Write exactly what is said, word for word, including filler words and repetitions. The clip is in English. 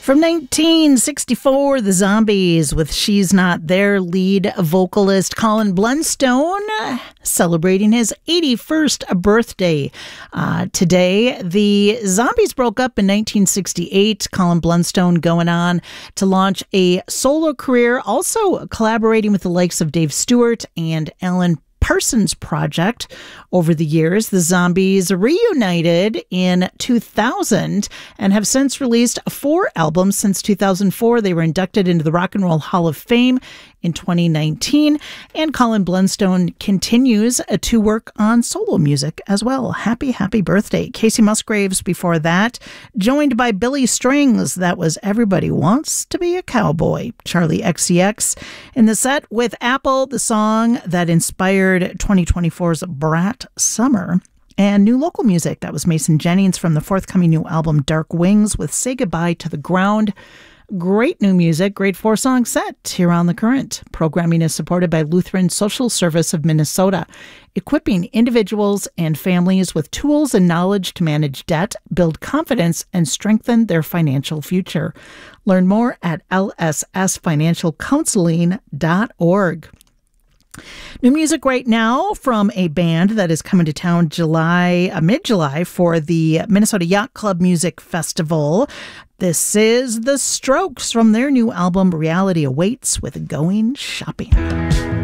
From nineteen sixty-four, the Zombies with She's Not There lead vocalist Colin Blunstone celebrating his eighty-first birthday. Uh, today, the Zombies broke up in nineteen sixty-eight. Colin Blunstone going on to launch a solo career, also collaborating with the likes of Dave Stewart and Alan Parsons Project. Over the years, the Zombies reunited in two thousand and have since released four albums. Since two thousand four, they were inducted into the Rock and Roll Hall of Fame in twenty nineteen, and Colin Blunstone continues to work on solo music as well. Happy, happy birthday. Casey Musgraves before that, joined by Billy Strings. That was Everybody Wants to Be a Cowboy. Charlie X C X in the set with Apple, the song that inspired twenty twenty-four's Brat Summer. And new local music, that was Mason Jennings from the forthcoming new album Dark Wings with Say Goodbye to the Ground. Great new music, great four-song set here on The Current. Programming is supported by Lutheran Social Service of Minnesota, equipping individuals and families with tools and knowledge to manage debt, build confidence, and strengthen their financial future. Learn more at L S S financial counseling dot org. New music right now from a band that is coming to town July, uh, mid-July for the Minnesota Yacht Club Music Festival. This is The Strokes from their new album Reality Awaits with Going Shopping.